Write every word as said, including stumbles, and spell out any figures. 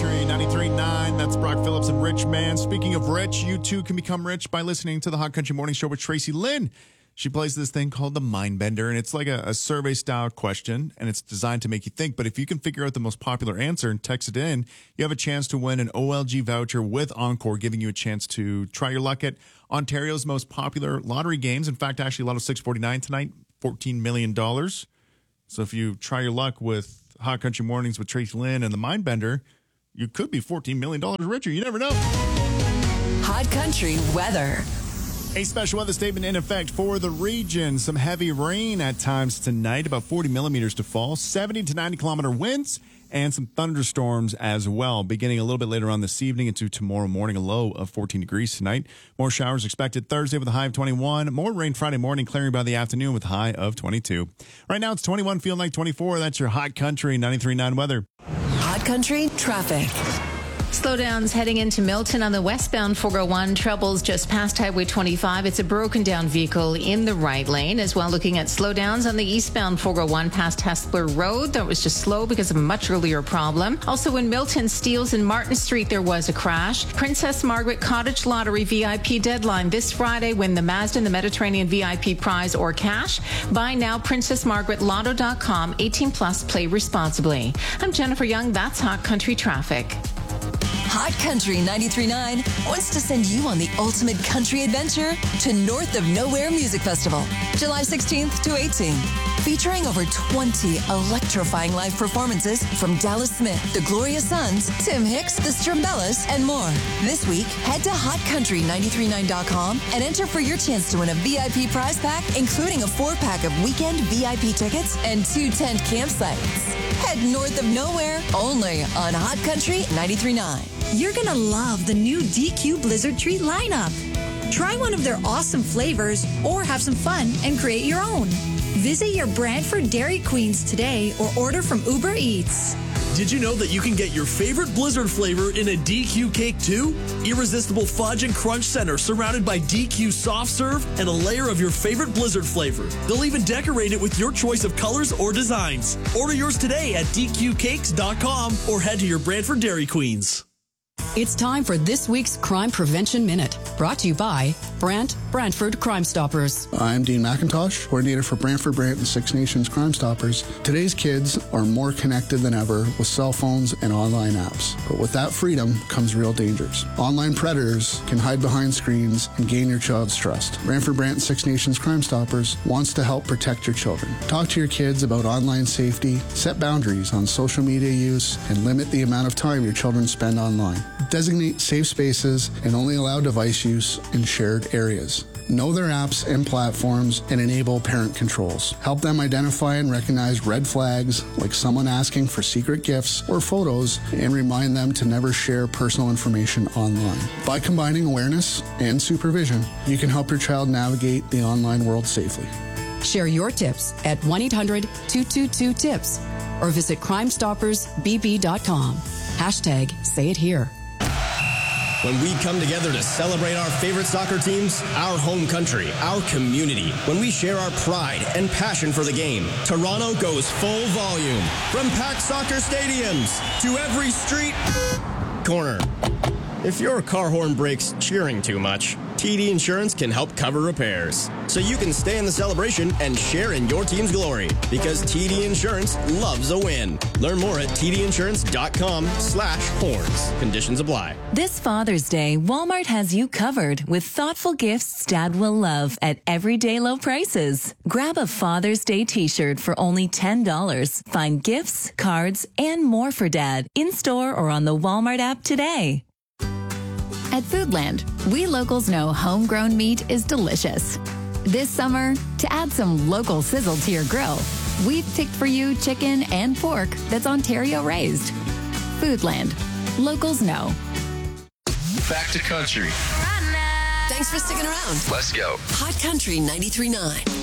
Country ninety-three point nine. That's Brock Phillips and Rich Man. Speaking of rich, you too can become rich by listening to the Hot Country Morning Show with Tracy Lynn. She plays this thing called the Mind Bender, and it's like a, a survey-style question, and it's designed to make you think. But if you can figure out the most popular answer and text it in, you have a chance to win an O L G voucher with Encore, giving you a chance to try your luck at Ontario's most popular lottery games. In fact, actually, Lotto six forty-nine tonight, fourteen million dollars. So if you try your luck with Hot Country Mornings with Tracy Lynn and the Mind Bender, you could be fourteen million dollars richer. You never know. Hot Country weather. A special weather statement in effect for the region. Some heavy rain at times tonight, about forty millimeters to fall, seventy to ninety kilometer winds, and some thunderstorms as well. Beginning a little bit later on this evening into tomorrow morning, a low of fourteen degrees tonight. More showers expected Thursday with a high of twenty-one. More rain Friday morning, clearing by the afternoon with a high of twenty-two. Right now it's twenty-one, feeling like twenty-four. That's your Hot Country ninety-three point nine weather. Hot Country traffic. Slowdowns heading into Milton on the westbound four oh one. Troubles just past Highway twenty-five. It's a broken down vehicle in the right lane. As well, looking at slowdowns on the eastbound four oh one past Hespeler Road. That was just slow because of a much earlier problem. Also in Milton, Steeles and Martin Street, there was a crash. Princess Margaret Cottage Lottery V I P deadline this Friday. Win the Mazda and the Mediterranean V I P prize or cash. Buy now, princess margaret lotto dot com. eighteen plus, play responsibly. I'm Jennifer Young. That's Hot Country Traffic. Hot Country ninety-three point nine wants to send you on the ultimate country adventure to North of Nowhere Music Festival, July sixteenth to eighteenth. Featuring over twenty electrifying live performances from Dallas Smith, the Gloria Sons, Tim Hicks, the Strumbellas, and more. This week, head to hot country nine three nine dot com and enter for your chance to win a V I P prize pack, including a four-pack of weekend V I P tickets and two tent campsites. Head North of Nowhere, only on Hot Country ninety-three point nine. You're going to love the new D Q Blizzard Treat lineup. Try one of their awesome flavors or have some fun and create your own. Visit your Brantford Dairy Queens today or order from Uber Eats. Did you know that you can get your favorite Blizzard flavor in a D Q cake too? Irresistible fudge and crunch center surrounded by D Q soft serve and a layer of your favorite Blizzard flavor. They'll even decorate it with your choice of colors or designs. Order yours today at d q cakes dot com or head to your Brantford Dairy Queens. It's time for this week's Crime Prevention Minute, brought to you by Brant, Brantford Crime Stoppers. I'm Dean McIntosh, coordinator for Brantford Brant and Six Nations Crime Stoppers. Today's kids are more connected than ever with cell phones and online apps. But with that freedom comes real dangers. Online predators can hide behind screens and gain your child's trust. Brantford Brant and Six Nations Crime Stoppers wants to help protect your children. Talk to your kids about online safety, set boundaries on social media use, and limit the amount of time your children spend online. Designate safe spaces and only allow device use in shared areas. Know their apps and platforms and enable parent controls. Help them identify and recognize red flags like someone asking for secret gifts or photos and remind them to never share personal information online. By combining awareness and supervision, you can help your child navigate the online world safely. Share your tips at one eight hundred two two two tips or visit crime stoppers b b dot com. Hashtag say it here. When we come together to celebrate our favorite soccer teams, our home country, our community, when we share our pride and passion for the game, Toronto goes full volume. From packed soccer stadiums to every street corner. If your car horn breaks cheering too much, T D Insurance can help cover repairs. So you can stay in the celebration and share in your team's glory. Because T D Insurance loves a win. Learn more at t d insurance dot com slash horns. Conditions apply. This Father's Day, Walmart has you covered with thoughtful gifts Dad will love at everyday low prices. Grab a Father's Day t-shirt for only ten dollars. Find gifts, cards, and more for Dad in-store or on the Walmart app today. At Foodland, we locals know homegrown meat is delicious. This summer, to add some local sizzle to your grill, we've picked for you chicken and pork that's Ontario raised. Foodland. Locals know. Back to country. Thanks for sticking around. Let's go. Hot Country ninety-three point nine.